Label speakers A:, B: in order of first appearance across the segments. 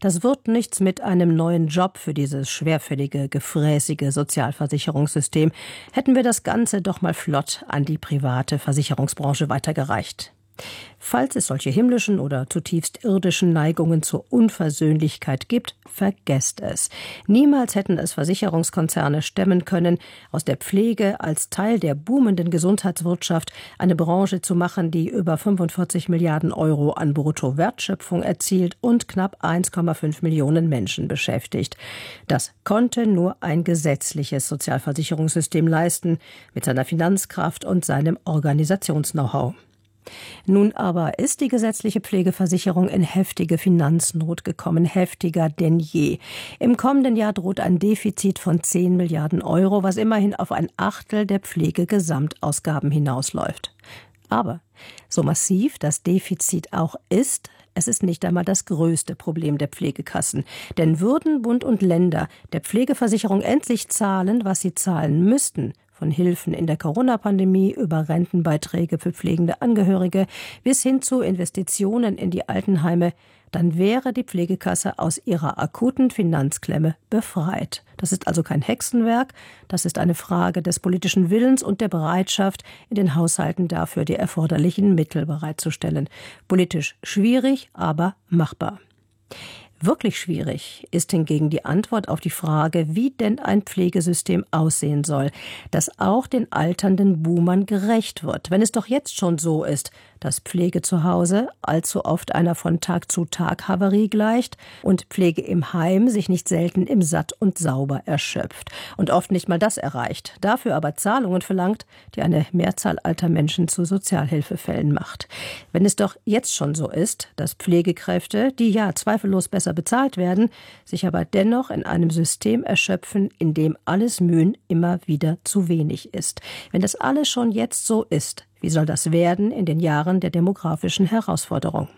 A: Das wird nichts mit einem neuen Job für dieses schwerfällige, gefräßige Sozialversicherungssystem. Hätten wir das Ganze doch mal flott an die private Versicherungsbranche weitergereicht. Falls es solche himmlischen oder zutiefst irdischen Neigungen zur Unversöhnlichkeit gibt, vergesst es. Niemals hätten es Versicherungskonzerne stemmen können, aus der Pflege als Teil der boomenden Gesundheitswirtschaft eine Branche zu machen, die über 45 Milliarden Euro an Bruttowertschöpfung erzielt und knapp 1,5 Millionen Menschen beschäftigt. Das konnte nur ein gesetzliches Sozialversicherungssystem leisten, mit seiner Finanzkraft und seinem Organisations-Know-how. Nun aber ist die gesetzliche Pflegeversicherung in heftige Finanznot gekommen, heftiger denn je. Im kommenden Jahr droht ein Defizit von 10 Milliarden Euro, was immerhin auf ein Achtel der Pflegegesamtausgaben hinausläuft. Aber so massiv das Defizit auch ist, es ist nicht einmal das größte Problem der Pflegekassen. Denn würden Bund und Länder der Pflegeversicherung endlich zahlen, was sie zahlen müssten, von Hilfen in der Corona-Pandemie über Rentenbeiträge für pflegende Angehörige bis hin zu Investitionen in die Altenheime, dann wäre die Pflegekasse aus ihrer akuten Finanzklemme befreit. Das ist also kein Hexenwerk, das ist eine Frage des politischen Willens und der Bereitschaft, in den Haushalten dafür die erforderlichen Mittel bereitzustellen. Politisch schwierig, aber machbar. Wirklich schwierig ist hingegen die Antwort auf die Frage, wie denn ein Pflegesystem aussehen soll, das auch den alternden Boomern gerecht wird, wenn es doch jetzt schon so ist, dass Pflege zu Hause allzu oft einer von Tag zu Tag Havarie gleicht und Pflege im Heim sich nicht selten im Satt und Sauber erschöpft und oft nicht mal das erreicht, dafür aber Zahlungen verlangt, die eine Mehrzahl alter Menschen zu Sozialhilfefällen macht. Wenn es doch jetzt schon so ist, dass Pflegekräfte, die ja zweifellos besser bezahlt werden, sich aber dennoch in einem System erschöpfen, in dem alles Mühen immer wieder zu wenig ist. Wenn das alles schon jetzt so ist, wie soll das werden in den Jahren der demografischen Herausforderung?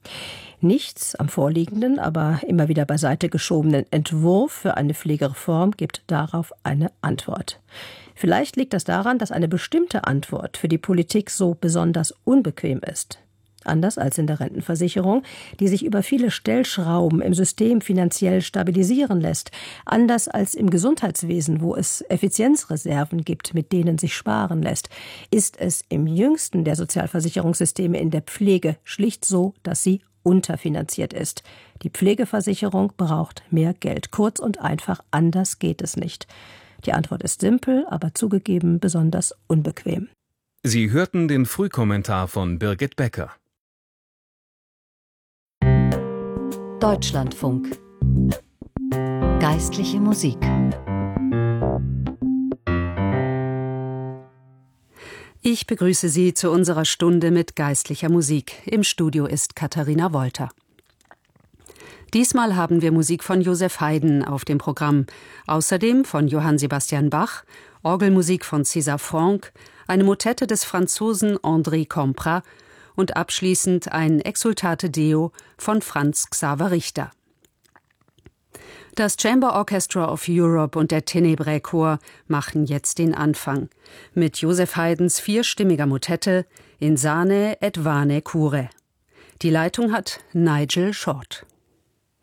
A: Nichts am vorliegenden, aber immer wieder beiseite geschobenen Entwurf für eine Pflegereform gibt darauf eine Antwort. Vielleicht liegt das daran, dass eine bestimmte Antwort für die Politik so besonders unbequem ist. Anders als in der Rentenversicherung, die sich über viele Stellschrauben im System finanziell stabilisieren lässt. Anders als im Gesundheitswesen, wo es Effizienzreserven gibt, mit denen sich sparen lässt, ist es im jüngsten der Sozialversicherungssysteme in der Pflege schlicht so, dass sie unterfinanziert ist. Die Pflegeversicherung braucht mehr Geld. Kurz und einfach, anders geht es nicht. Die Antwort ist simpel, aber zugegeben besonders unbequem.
B: Sie hörten den Frühkommentar von Birgit Becker.
C: Deutschlandfunk. Geistliche Musik. Ich begrüße Sie zu unserer Stunde mit geistlicher Musik. Im Studio ist Katharina Wolter. Diesmal haben wir Musik von Joseph Haydn auf dem Programm. Außerdem von Johann Sebastian Bach, Orgelmusik von César Franck, eine Motette des Franzosen André Comprat und abschließend ein Exsultate Deo von Franz Xaver Richter. Das Chamber Orchestra of Europe und der Tenebrae Chor machen jetzt den Anfang mit Joseph Haydns vierstimmiger Motette In sane et vane cure. Die Leitung hat Nigel Short.